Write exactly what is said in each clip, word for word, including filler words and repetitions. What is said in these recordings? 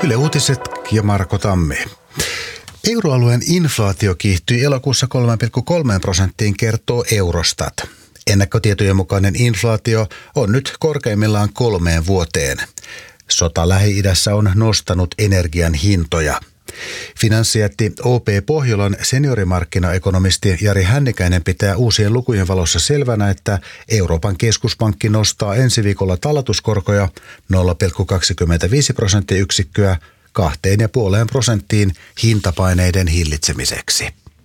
Yle Uutiset ja Marko Tammi. Euroalueen inflaatio kiihtyi elokuussa kolme pilkku kolme prosenttiin, kertoo Eurostat. Ennakkotietojen mukainen inflaatio on nyt korkeimmillaan kolmeen vuoteen. Sota Lähi-idässä on nostanut energian hintoja. Finanssijätti O P Pohjolan seniorimarkkinaekonomisti Jari Hännikäinen pitää uusien lukujen valossa selvänä, että Euroopan keskuspankki nostaa ensi viikolla talletuskorkoja nolla pilkku kaksikymmentäviisi prosenttiyksikköä kahteen ja puoleen prosenttiin hintapaineiden hillitsemiseksi.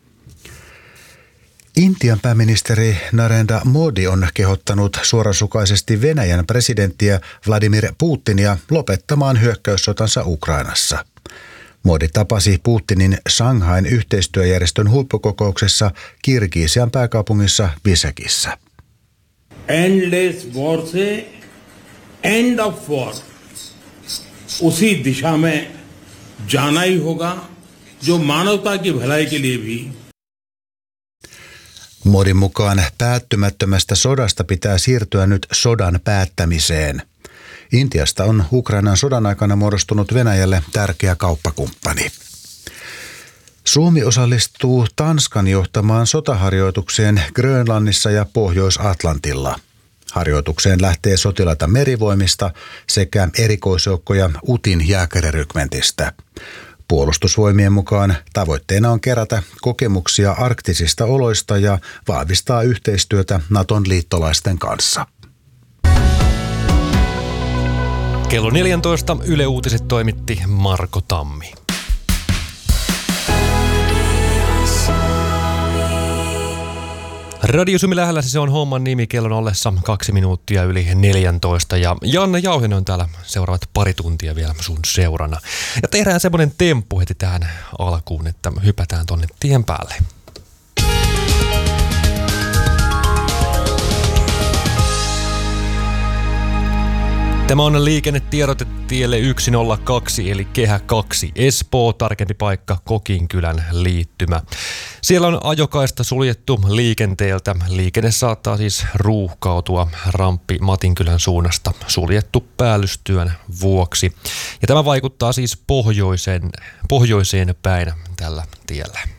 Intian pääministeri Narendra Modi on kehottanut suorasukaisesti Venäjän presidenttiä Vladimir Putinia lopettamaan hyökkäyssotansa Ukrainassa. Modi tapasi Putinin Shanghain yhteistyöjärjestön huippukokouksessa Kirgisian pääkaupungissa Bishekissä. Endless war se end of war उसी दिशा में जाना ही होगा जो मानवता की भलाई के लिए भी. Modin mukaan päättymättömästä sodasta pitää siirtyä nyt sodan päättämiseen. Intiasta on Ukrainan sodan aikana muodostunut Venäjälle tärkeä kauppakumppani. Suomi osallistuu Tanskan johtamaan sotaharjoitukseen Grönlannissa ja Pohjois-Atlantilla. Harjoitukseen lähtee sotilaita merivoimista sekä erikoisjoukkoja Utin jääkärirykmentistä. Puolustusvoimien mukaan tavoitteena on kerätä kokemuksia arktisista oloista ja vahvistaa yhteistyötä Naton liittolaisten kanssa. Kello neljätoista Yle Uutiset toimitti Marko Tammi. Radio Suomi lähellä, se on homman nimi, kellon ollessa kaksi minuuttia yli neljätoista ja Janne Jauhinen on täällä seuraavat pari tuntia vielä sun seurana. Ja tehdään semmoinen temppu heti tähän alkuun, että hypätään tonne tien päälle. Tämä on liikennetiedote tielle yksi nolla kaksi eli Kehä kaksi Espoo, tarkempi paikka Kokinkylän liittymä. Siellä on ajokaista suljettu liikenteeltä. Liikenne saattaa siis ruuhkautua ramppi Matinkylän suunnasta suljettu päällystyön vuoksi. Ja tämä vaikuttaa siis pohjoiseen, pohjoiseen päin tällä tiellä.